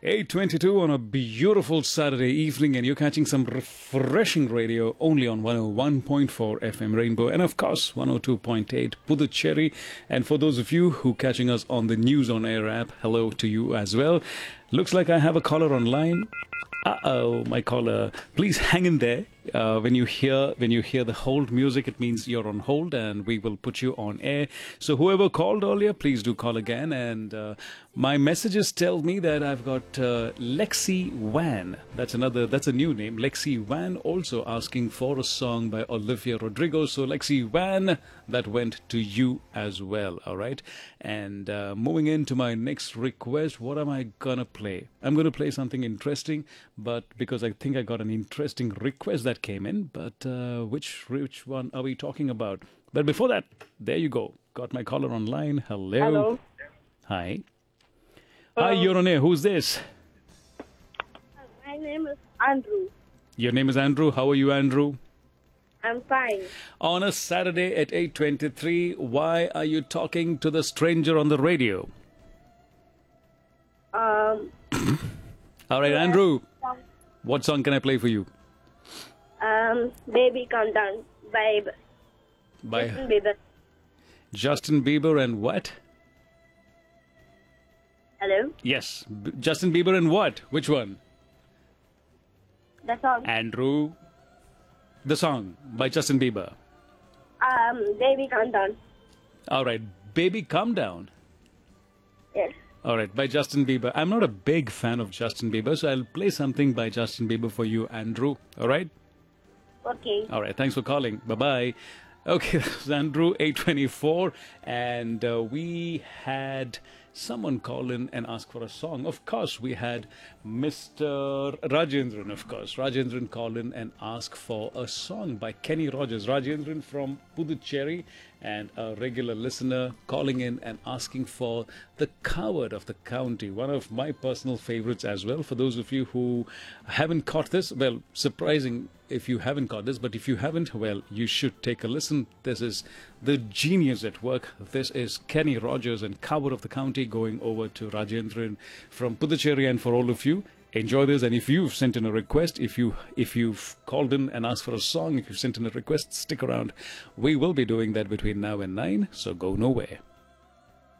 8:22 on a beautiful Saturday evening, and you're catching some refreshing radio only on 101.4 FM Rainbow, and of course 102.8 Puducherry. And for those of you who catching us on the News on Air app, hello to you as well. Looks like I have a caller online. Uh-oh, my caller. Please hang in there. When you hear the hold music, it means you're on hold, and we will put you on air. So whoever called earlier, please do call again. And my messages tell me that I've got Lexi Wan. That's a new name. Lexi Wan also asking for a song by Olivia Rodrigo. So Lexi Wan, that went to you as well. All right. And moving into my next request, what am I gonna play? I'm gonna play something interesting, but because I think I got an interesting request that came in, but which one are we talking about? But before that, there you go. Got my caller online. Hello. Hello. Hi. Hi, you're on air. Who's this? My name is Andrew. Your name is Andrew. How are you, Andrew? I'm fine. On a Saturday at 8:23, why are you talking to the stranger on the radio? All right, Andrew. What song can I play for you? Baby Calm Down by Justin Bieber. Justin Bieber and what? Hello? Yes, Justin Bieber and what? Which one? The song. Andrew. The song by Justin Bieber. Baby Calm Down. All right, Baby Calm Down. Yes. All right, by Justin Bieber. I'm not a big fan of Justin Bieber, so I'll play something by Justin Bieber for you, Andrew. All right? Okay. All right, thanks for calling. Bye-bye. Okay, that's Andrew, 8:24, and we had someone call in and ask for a song. Of course, we had Mr. Rajendran, of course. Rajendran call in and ask for a song by Kenny Rogers. Rajendran from Puducherry, and a regular listener calling in and asking for The Coward of the County, one of my personal favorites as well. For those of you who haven't caught this, well, surprising if you haven't caught this, but if you haven't, well, you should take a listen. This is the genius at work. This is Kenny Rogers and Coward of the County going over to Rajendran from Puducherry. And for all of you, enjoy this. And if you've sent in a request, if you've called in and asked for a song, if you've sent in a request, stick around. We will be doing that between now and 9, so go nowhere.